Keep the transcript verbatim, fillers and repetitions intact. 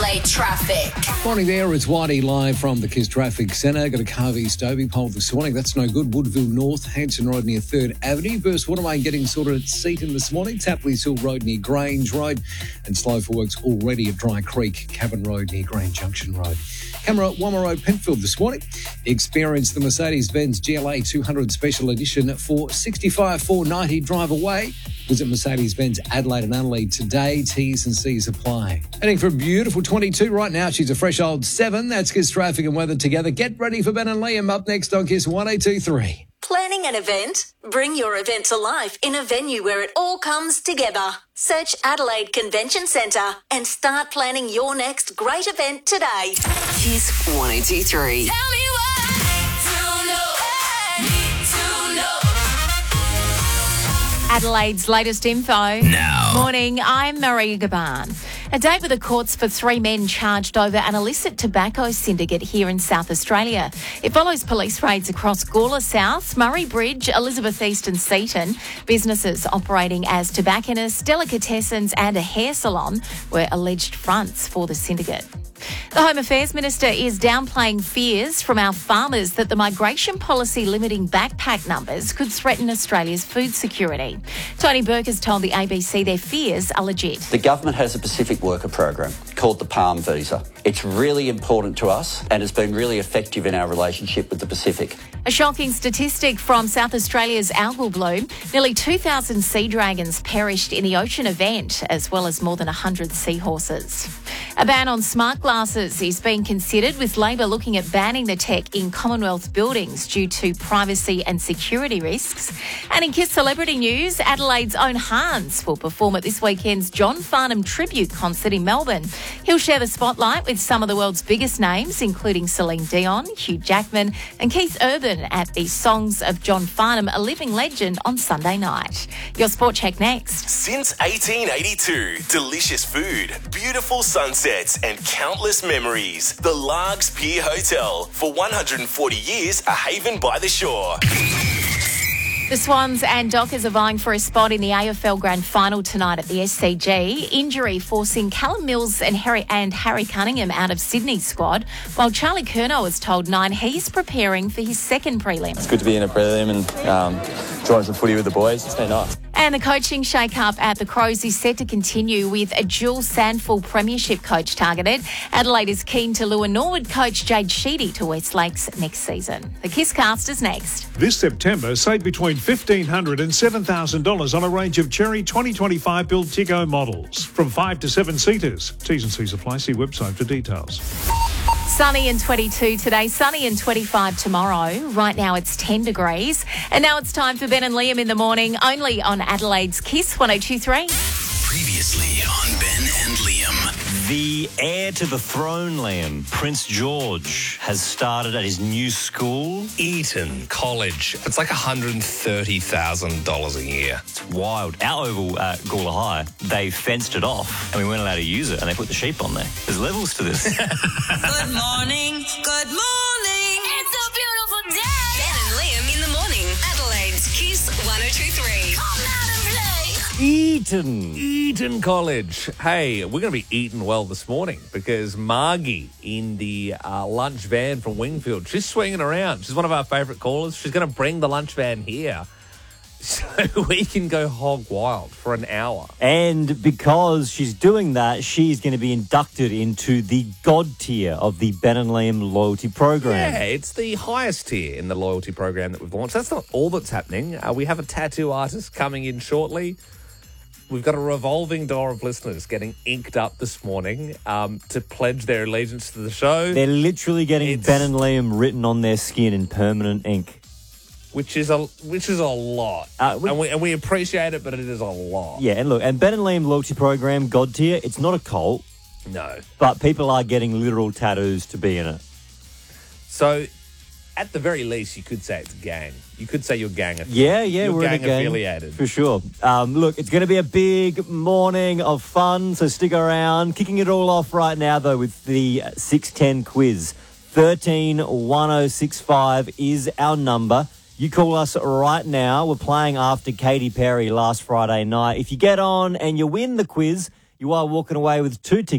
Adelaide traffic. Morning there, it's Whitey live from the Kiss Traffic Centre. Got a car v Stobie pole this morning. That's no good. Woodville North, Hanson Road near third Avenue. Burst Waterway getting sorted at Seaton this morning. Tapley's Hill Road near Grange Road. And slow for works already at Dry Creek, Cabin Road near Grand Junction Road. Camera at Wamma Road, Pentfield this morning. Experience the Mercedes-Benz G L A two hundred Special Edition for sixty-five thousand four hundred ninety dollars. Drive away. Visit Mercedes-Benz Adelaide and Adelaide today. T's and C's apply. Heading for a beautiful twenty-two right now. She's a fresh old seven. That's Kiss Traffic and Weather together. Get ready for Ben and Liam up next on Kiss one oh two three. Planning an event? Bring your event to life in a venue where it all comes together. Search Adelaide Convention Centre and start planning your next great event today. Kiss one oh two three. Tell me why. To know, need to know. Adelaide's latest info. Now. Morning, I'm Maria Gaban. A date with the courts for three men charged over an illicit tobacco syndicate here in South Australia. It follows police raids across Gawler South, Murray Bridge, Elizabeth East and Seaton. Businesses operating as tobacconists, delicatessens and a hair salon were alleged fronts for the syndicate. The Home Affairs Minister is downplaying fears from our farmers that the migration policy limiting backpack numbers could threaten Australia's food security. Tony Burke has told the A B C their fears are legit. The government has a Pacific Worker Program called the PALM Visa. It's really important to us and has been really effective in our relationship with the Pacific. A shocking statistic from South Australia's algal bloom. Nearly two thousand sea dragons perished in the ocean event, as well as more than one hundred seahorses. A ban on smart glasses is being considered, with Labor looking at banning the tech in Commonwealth buildings due to privacy and security risks. And in Kiss Celebrity News, Adelaide's own Hans will perform at this weekend's John Farnham Tribute concert in Melbourne. He'll share the spotlight with some of the world's biggest names, including Celine Dion, Hugh Jackman and Keith Urban at the Songs of John Farnham, a living legend, on Sunday night. Your Sport Check next. Since eighteen eighty-two, delicious food, beautiful sunsets and countless memories. The Largs Pier Hotel. For one hundred forty years, a haven by the shore. The Swans and Dockers are vying for a spot in the A F L Grand Final tonight at the S C G. Injury forcing Callum Mills and Harry and Harry Cunningham out of Sydney's squad, while Charlie Curnow has told Nine he's preparing for his second prelim. It's good to be in a prelim and um, enjoying some footy with the boys. It's been nice. And the coaching shake-up at the Crows is set to continue, with a dual Sandford premiership coach targeted. Adelaide is keen to lure Norwood coach Jade Sheedy to West Lakes next season. The Kisscast is next. This September, save between fifteen hundred dollars and seven thousand dollars on a range of Cherry twenty twenty-five build Tiggo models from five to seven seaters. T's and C's apply. See website for details. Sunny and twenty-two today, sunny and twenty-five tomorrow. Right now it's ten degrees. And now it's time for Ben and Liam in the morning, only on Adelaide's Kiss one oh two three. Previously on Ben and Liam. The heir to the throne, Liam, Prince George, has started at his new school. Eton College. It's like one hundred thirty thousand dollars a year. It's wild. Our oval at Gawler High, they fenced it off and we weren't allowed to use it, and they put the sheep on there. There's levels to this. Good morning. Good morning. It's a beautiful day. Ben and Liam in the morning. Adelaide's Kiss one oh two three. Come out and play. Eton. Eton College. Hey, we're going to be eating well this morning because Margie in the uh, lunch van from Wingfield, she's swinging around. She's one of our favourite callers. She's going to bring the lunch van here so we can go hog wild for an hour. And because she's doing that, she's going to be inducted into the God tier of the Ben and Liam loyalty program. Yeah, it's the highest tier in the loyalty program that we've launched. That's not all that's happening. Uh, we have a tattoo artist coming in shortly. We've got a revolving door of listeners getting inked up this morning um, to pledge their allegiance to the show. They're literally getting it's, Ben and Liam written on their skin in permanent ink. Which is a which is a lot. Uh, we, and, we, and we appreciate it, but it is a lot. Yeah, and look, and Ben and Liam loyalty program, God tier, it's not a cult. No. But people are getting literal tattoos to be in it. So, at the very least, you could say it's a gang. You could say you're gang affiliated. Yeah, yeah, you're we're gang in a gang affiliated. for sure. Um, look, it's going to be a big morning of fun, so stick around. Kicking it all off right now, though, with the six ten quiz. thirteen one oh six five is our number. You call us right now. We're playing after Katy Perry last Friday night. If you get on and you win the quiz, you are walking away with two tickets.